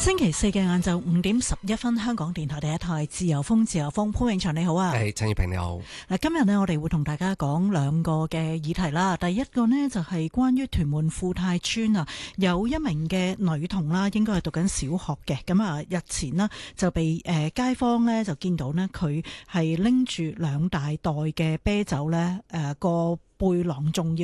星期四嘅晏晝5:11，香港電台第一台自由風，潘永祥你好啊。 係陳月平你好。 嗱，今日呢，我哋會同大家講兩個嘅議題啦。第一個呢，就係關於屯門富泰邨啊，有一名嘅女童啦，應該係讀緊小學嘅。咁啊，日前呢，就被街坊呢就見到呢，佢係拎住2大袋嘅啤酒呢，個背囊仲要